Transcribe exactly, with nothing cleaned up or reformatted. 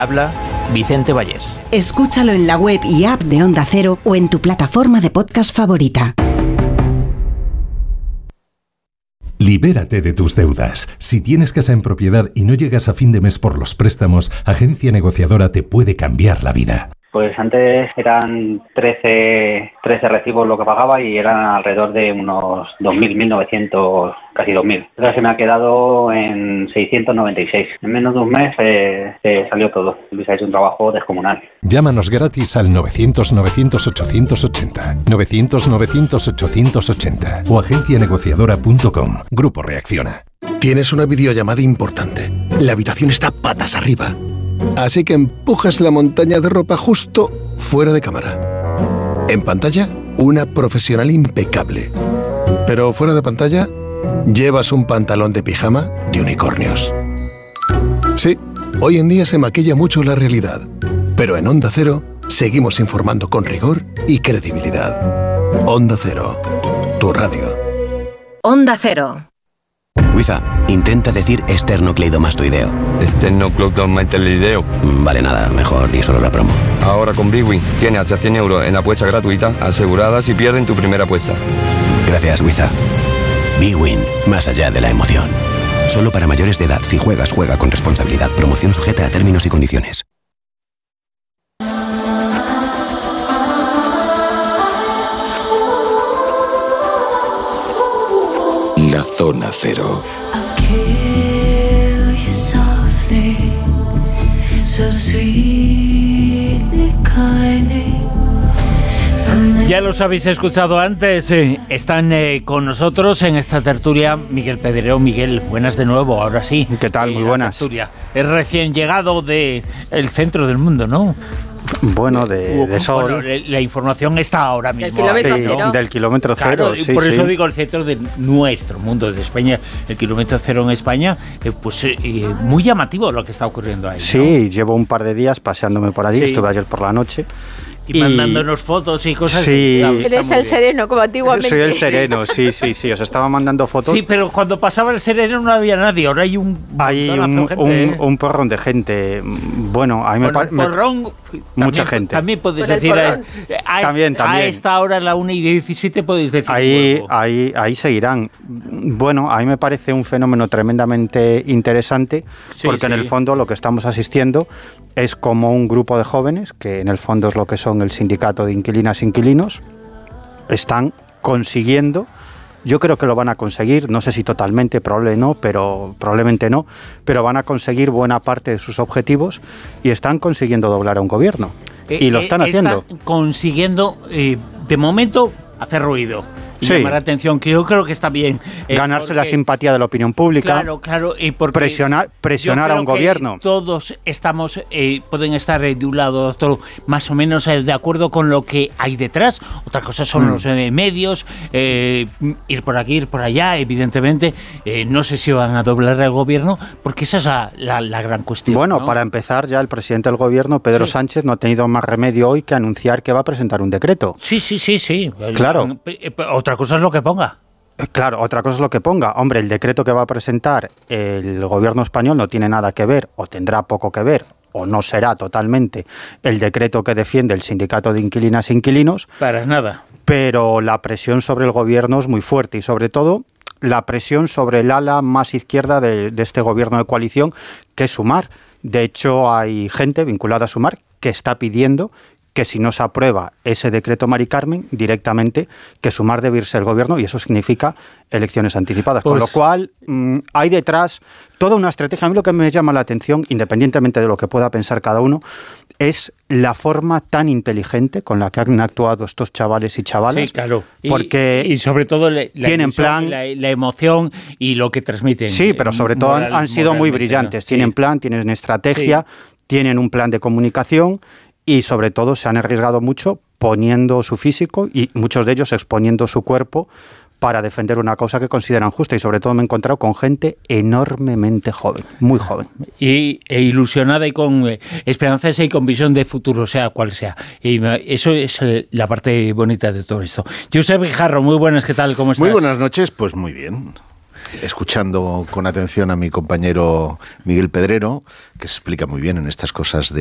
Habla Vicente Vallés. Escúchalo en la web y app de Onda Cero o en tu plataforma de podcast favorita. Libérate de tus deudas. Si tienes casa en propiedad y no llegas a fin de mes por los préstamos, Agencia Negociadora te puede cambiar la vida. Pues antes eran trece, trece recibos lo que pagaba y eran alrededor de unos dos mil, mil novecientos, casi dos mil. Ahora se me ha quedado en seiscientos noventa y seis. En menos de un mes eh, eh, salió todo. Luis ha hecho un trabajo descomunal. Llámanos gratis al novecientos, novecientos, ochocientos ochenta, novecientos, novecientos, ochocientos ochenta o agencia negociadora punto com. Grupo Reacciona. Tienes una videollamada importante. La habitación está patas arriba. Así que empujas la montaña de ropa justo fuera de cámara. En pantalla, una profesional impecable. Pero fuera de pantalla, llevas un pantalón de pijama de unicornios. Sí, hoy en día se maquilla mucho la realidad. Pero en Onda Cero, seguimos informando con rigor y credibilidad. Onda Cero, tu radio. Onda Cero. Wiza, intenta decir esternocleidomastoideo. Esternocleidomastoideo. Vale, nada, mejor di solo la promo. Ahora con Bwin tienes hasta cien euros en apuesta gratuita asegurada si pierden tu primera apuesta. Gracias, Wiza. Bwin, más allá de la emoción. Solo para mayores de edad. Si juegas, juega con responsabilidad. Promoción sujeta a términos y condiciones. La Zona Cero. Ya los habéis escuchado antes, eh, están eh, con nosotros en esta tertulia Miguel Pedrero. Miguel, buenas de nuevo, ahora sí. ¿Qué tal? Muy buenas. Tertulia. Es recién llegado del centro del mundo, ¿no? Bueno, de, de Sol. Bueno, la información está ahora mismo. Del kilómetro ahí, cero. ¿no? Del kilómetro cero, claro, sí, por sí. eso digo el centro de nuestro mundo, de España, el kilómetro cero en España, eh, pues eh, muy llamativo lo que está ocurriendo ahí. Sí, ¿no? Llevo un par de días paseándome por allí, Sí. estuve ayer por la noche. Y, y mandándonos fotos y cosas. Sí. Eres el sereno, como antiguamente. Soy el sereno, sí, sí, sí. Os estaba mandando fotos. Sí, pero cuando pasaba el sereno no había nadie. Ahora hay un Hay un, gente, un, ¿eh? un porrón de gente. Bueno, a mí me parece. Porrón, mucha también, gente. También podéis Con el decir. A, a, También, también. a esta hora, a la una y diecisiete, podéis decir. Ahí, huevo. ahí, ahí seguirán. Bueno, a mí me parece un fenómeno tremendamente interesante, Sí, porque sí. en el fondo lo que estamos asistiendo es como un grupo de jóvenes, que en el fondo es lo que son el sindicato de inquilinas e inquilinos, están consiguiendo, yo creo que lo van a conseguir, no sé si totalmente, probable no, pero probablemente no, pero van a conseguir buena parte de sus objetivos y están consiguiendo doblar a un gobierno. Eh, y lo eh, están haciendo. Están consiguiendo, eh, de momento, hacer ruido. Y Sí. llamar la atención, que yo creo que está bien. eh, Ganarse porque- la simpatía de la opinión pública. Claro, claro. Y porque Presionar- presionar yo a un creo que gobierno. Todos estamos, eh, pueden estar eh, de un lado, otro, más o menos eh, de acuerdo con lo que hay detrás. Otra cosa son Mm. los eh, medios, eh, ir por aquí, ir por allá, evidentemente. Eh, no sé si van a doblar al gobierno, porque esa es la, la, la gran cuestión. Bueno, ¿no? para empezar, ya el presidente del gobierno, Pedro Sí. Sánchez, no ha tenido más remedio hoy que anunciar que va a presentar un decreto. Sí, sí, sí, sí. Claro. Eh, Otra cosa es lo que ponga. Eh, Claro, otra cosa es lo que ponga. Hombre, el decreto que va a presentar el gobierno español no tiene nada que ver, o tendrá poco que ver, o no será totalmente el decreto que defiende el sindicato de inquilinas e inquilinos, Para nada. pero la presión sobre el gobierno es muy fuerte y sobre todo la presión sobre el ala más izquierda de, de este gobierno de coalición, que es Sumar. De hecho, hay gente vinculada a Sumar que está pidiendo que si no se aprueba ese decreto Mari Carmen, directamente que Sumar debe irse el gobierno, y eso significa elecciones anticipadas. Pues, Con lo cual, mmm, hay detrás toda una estrategia. A mí lo que me llama la atención, independientemente de lo que pueda pensar cada uno, es la forma tan inteligente con la que han actuado estos chavales y chavalas. Sí, claro. Y, Porque y sobre todo la, la tienen ilusión, plan- la, la emoción y lo que transmiten. Sí, pero sobre todo han, moral- han sido muy moralmente, brillantes. ¿no? Tienen Sí. plan, tienen estrategia, tienen un plan de comunicación y sobre todo se han arriesgado mucho poniendo su físico y muchos de ellos exponiendo su cuerpo para defender una causa que consideran justa, y sobre todo me he encontrado con gente enormemente joven, muy joven. Y e ilusionada y con eh, esperanzas y con visión de futuro, sea cual sea. Y eh, eso es eh, la parte bonita de todo esto. Josep Guijarro, muy buenas, ¿qué tal? ¿Cómo estás? Muy buenas noches, pues muy bien. escuchando con atención a mi compañero Miguel Pedrero, que explica muy bien en estas cosas de